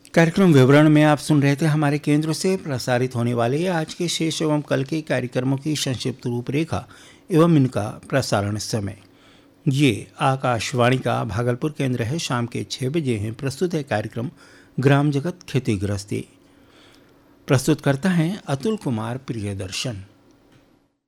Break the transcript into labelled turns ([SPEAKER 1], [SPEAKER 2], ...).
[SPEAKER 1] कार्यक्रम विवरण में आप सुन रहे थे हमारे केंद्र से प्रसारित होने वाले आज के शेष एवं कल के कार्यक्रमों की संक्षिप्त रूपरेखा एवं इनका प्रसारण समय। ये आकाशवाणी का भागलपुर केंद्र है। शाम के 6 बजे हैं। प्रस्तुत है कार्यक्रम ग्राम जगत खेती गृहस्थी। प्रस्तुत करता है अतुल कुमार प्रियदर्शन।